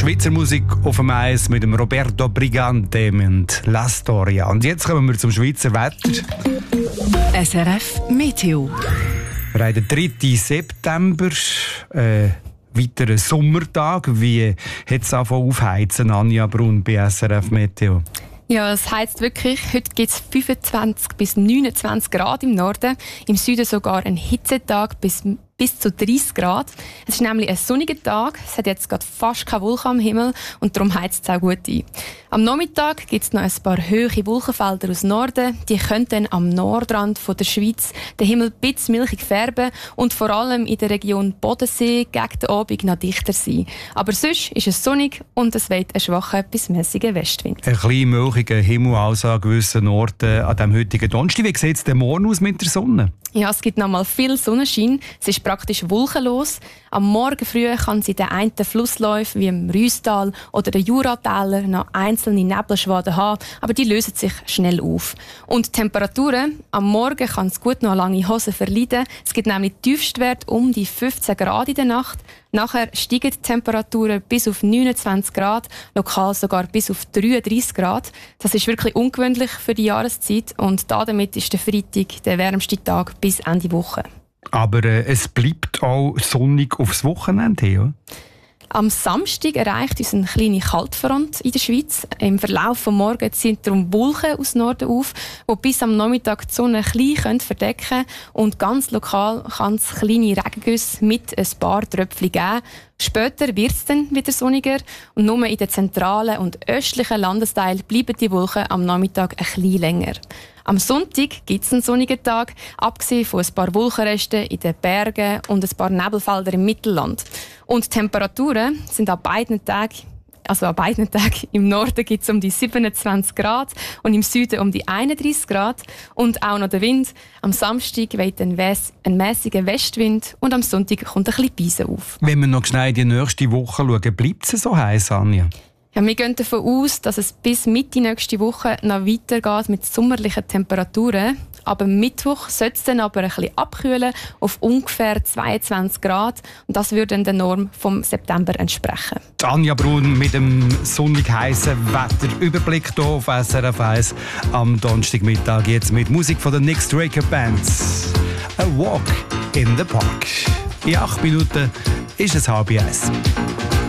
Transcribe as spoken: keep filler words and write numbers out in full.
Schweizer Musik auf dem Eis mit dem Roberto Brigante und La Storia. Und jetzt kommen wir zum Schweizer Wetter. S R F Meteo. Wir haben den dritten September, äh, weiteren Sommertag. Wie hat es angefangen aufheizen, Anja Brun bei S R F Meteo? Ja, es heisst wirklich. Heute gibt es fünfundzwanzig bis neunundzwanzig Grad im Norden. Im Süden sogar ein Hitzetag bis, bis zu dreißig Grad. Es ist nämlich ein sonniger Tag. Es hat jetzt gerade fast keine Wolken am Himmel und darum heizt es auch gut ein. Am Nachmittag gibt es noch ein paar hohe Wolkenfelder aus Norden. Die könnten am Nordrand von der Schweiz den Himmel ein bisschen milchig färben und vor allem in der Region Bodensee gegen den Abend noch dichter sein. Aber sonst ist es sonnig und es weht ein schwacher bis mäßiger Westwind. Ein klein milchiger Himmel also an gewissen Orten an diesem heutigen Donnerstag. Wie sieht es denn morgen aus mit der Sonne? Ja, es gibt noch mal viel Sonnenschein. Es ist praktisch wolkenlos. Am Morgen früh kann es in den einen Flussläufen wie im Rüstal oder den Juratäler noch einzelne Nebelschwaden haben, aber die lösen sich schnell auf. Und die Temperaturen? Am Morgen kann es gut noch lange Hosen verleiden. Es gibt nämlich Tiefstwert um die fünfzehn Grad in der Nacht. Nachher steigen die Temperaturen bis auf neunundzwanzig Grad, lokal sogar bis auf dreiunddreißig Grad. Das ist wirklich ungewöhnlich für die Jahreszeit und damit ist der Freitag der wärmste Tag bis Ende Woche. Aber äh, es bleibt auch sonnig aufs Wochenende hin, oder? Am Samstag erreicht uns eine kleine Kaltfront in der Schweiz. Im Verlauf des Morgens ziehen darum Wolken aus Norden auf, die bis am Nachmittag die Sonne klein verdecken können. Und ganz lokal kann es kleine Regengüsse mit ein paar Tröpfchen geben. Später wird es dann wieder sonniger und nur in den zentralen und östlichen Landesteilen bleiben die Wolken am Nachmittag ein bisschen länger. Am Sonntag gibt es einen sonnigen Tag, abgesehen von ein paar Wolkenresten in den Bergen und ein paar Nebelfelder im Mittelland. Und die Temperaturen sind an beiden Tagen, also an beiden Tagen im Norden gibt es um die siebenundzwanzig Grad und im Süden um die einunddreißig Grad. Und auch noch der Wind. Am Samstag weht ein, ein mäßiger Westwind und am Sonntag kommt ein bisschen Beise auf. Wenn wir noch schnell in die nächste Woche schauen, bleibt es so heiß, Anja? Ja, wir gehen davon aus, dass es bis Mitte nächste Woche noch weitergeht mit sommerlichen Temperaturen. Aber am Mittwoch sollte es dann aber ein bisschen abkühlen auf ungefähr zweiundzwanzig Grad. Und das würde dann der Norm vom September entsprechen. Die Anja Brun mit dem sonnig heißen Wetter. Überblick hier auf S R F eins am Donnerstagmittag. Jetzt mit Musik von der Nick Straker Bands. A Walk in the Park. In acht Minuten ist es halb eins.